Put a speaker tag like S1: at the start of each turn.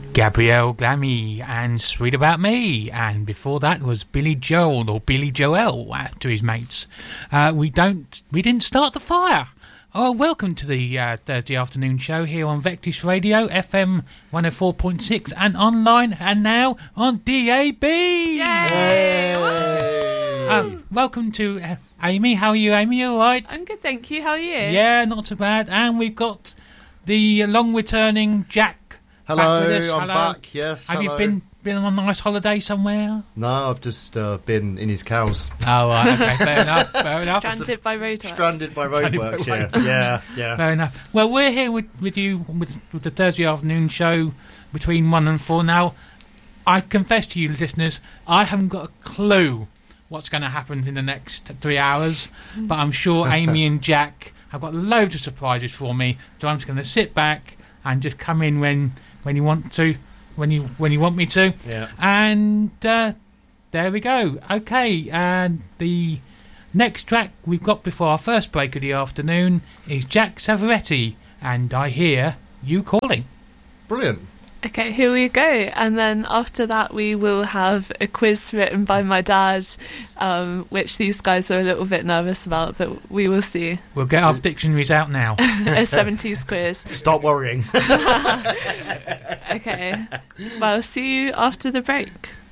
S1: Gabrielle Glammy and Sweet About Me, and before that was Billy Joel or Billy Joel to his mates. We didn't start the fire. Oh, welcome to the Thursday afternoon show here on Vectis Radio, FM 104.6 and online and now on DAB.
S2: Yay!
S1: Welcome to Amy. How are you, Amy? You all right?
S2: I'm good, thank you. How are you?
S1: Yeah, not too bad. And we've got the long-returning Jack.
S3: Hello,
S1: back with us.
S3: I'm
S1: Hello.
S3: back, yes.
S1: Have
S3: hello.
S1: you been on a nice holiday somewhere?
S3: No, I've just been in his cows.
S1: Oh, right, okay, fair enough, fair enough.
S2: Stranded by roadworks.
S3: Stranded by roadworks, yeah.
S1: Fair enough. Well, we're here with you with the Thursday afternoon show between 1 and 4. Now, I confess to you, listeners, I haven't got a clue what's going to happen in the next 3 hours, but I'm sure Amy and Jack have got loads of surprises for me, so I'm just going to sit back and just come in when you want to, when you want me to.
S3: Yeah.
S1: And there we go. Okay, and the next track we've got before our first break of the afternoon is Jack Savoretti, and I Hear You Calling.
S3: Brilliant.
S2: Okay, here we go. And then after that we will have a quiz written by my dad, which these guys are a little bit nervous about, but we will see.
S1: We'll get our dictionaries out now.
S2: A 70s quiz.
S3: Stop worrying.
S2: Okay. Well, see you after the break.